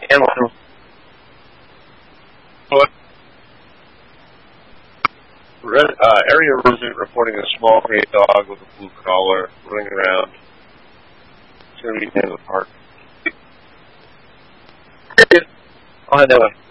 And one. What? Area resident reporting a small gray dog with a blue collar running around. It's going to be near the park. I'll have that one.